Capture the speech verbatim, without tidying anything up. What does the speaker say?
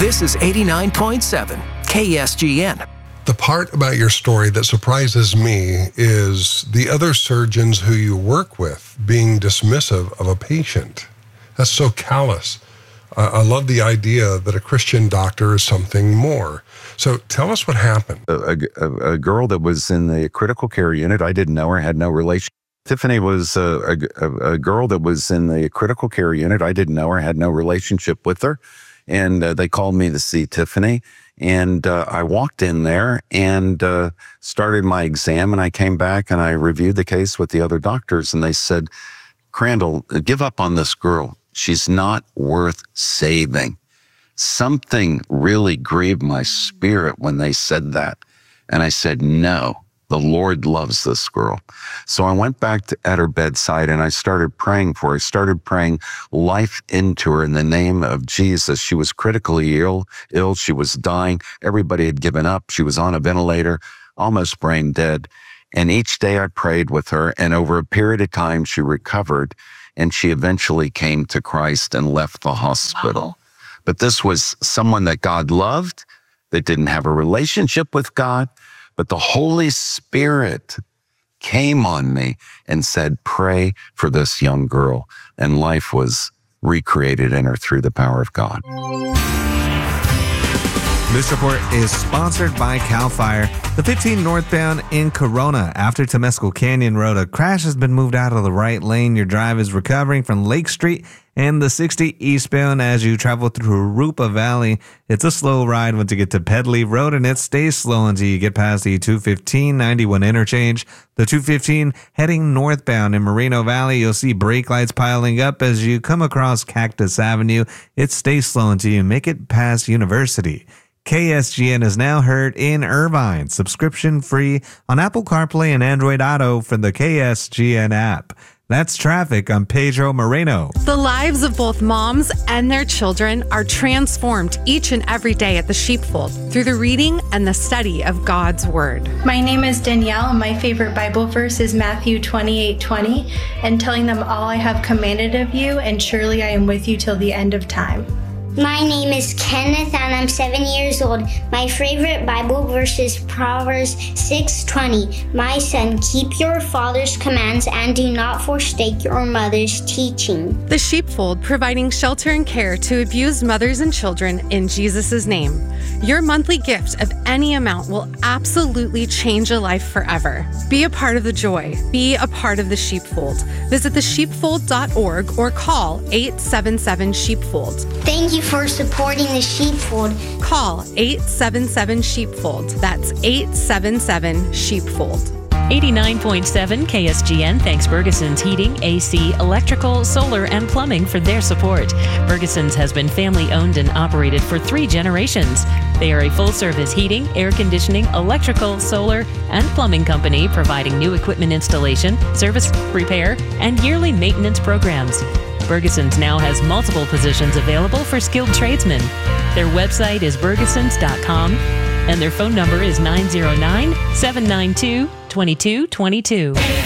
This is eighty-nine point seven K S G N. The part about your story that surprises me is the other surgeons who you work with being dismissive of a patient. That's so callous. Uh, I love the idea that a Christian doctor is something more. So tell us what happened. A, a, a girl that was in the critical care unit, I didn't know her, had no relation. Tiffany was a, a, a girl that was in the critical care unit. I didn't know her, had no relationship with her. And uh, they called me to see Tiffany. And uh, I walked in there and uh, started my exam. And I came back and I reviewed the case with the other doctors. And they said, Crandall, give up on this girl. She's not worth saving. Something really grieved my spirit when they said that. And I said, no, the Lord loves this girl. So I went back to, at her bedside and I started praying for her. I started praying life into her in the name of Jesus. She was critically ill, ill. She was dying. Everybody had given up. She was on a ventilator, almost brain dead. And each day I prayed with her, and over a period of time, she recovered, and she eventually came to Christ and left the hospital. Wow. But this was someone that God loved, that didn't have a relationship with God, but the Holy Spirit came on me and said, pray for this young girl. And life was recreated in her through the power of God. This report is sponsored by CAL FIRE. The fifteen northbound in Corona after Temescal Canyon Road. A crash has been moved out of the right lane. Your drive is recovering from Lake Street and the sixty eastbound as you travel through Rupa Valley. It's a slow ride once you get to Pedley Road, and it stays slow until you get past the two fifteen ninety-one interchange. The two fifteen heading northbound in Moreno Valley, you'll see brake lights piling up as you come across Cactus Avenue. It stays slow until you make it past University. K S G N is now heard in Irvine, subscription free on Apple CarPlay and Android Auto for the K S G N app. That's traffic on Pedro Moreno. The lives of both moms and their children are transformed each and every day at the Sheepfold through the reading and the study of God's Word. My name is Danielle, and my favorite Bible verse is Matthew twenty-eight twenty, and telling them all I have commanded of you, and surely I am with you till the end of time. My name is Kenneth and I'm seven years old. My favorite Bible verse is Proverbs six twenty. My son, keep your father's commands and do not forsake your mother's teaching. The Sheepfold, providing shelter and care to abused mothers and children in Jesus' name. Your monthly gift of any amount will absolutely change a life forever. Be a part of the joy. Be a part of the Sheepfold. Visit the sheepfold dot org or call eight seven seven sheepfold. Thank you for supporting the Sheepfold. Call eight seven seven sheepfold. That's eight seven seven sheepfold. eighty-nine point seven K S G N thanks Bergeson's Heating, A C, Electrical, Solar, and Plumbing for their support. Bergeson's has been family-owned and operated for three generations. They are a full-service heating, air conditioning, electrical, solar, and plumbing company providing new equipment installation, service, repair, and yearly maintenance programs. Bergeson's now has multiple positions available for skilled tradesmen. Their website is bergesons dot com and their phone number is nine zero nine, seven nine two, two two two two.